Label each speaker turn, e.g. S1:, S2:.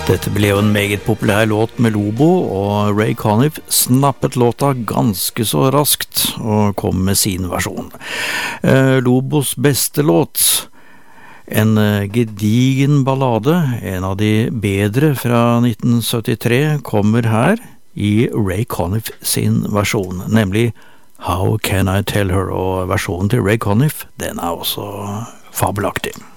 S1: Dette ble jo en meget populær låt med Lobo, og Ray Conniff snappet låta ganske så raskt og kom med sin versjon. Lobos beste låt, en gedigen ballade, en av de bedre fra 1973, kommer her i Ray Conniff sin versjon, nemlig How Can I Tell Her, og versjonen til Ray Conniff, den også fabelaktig.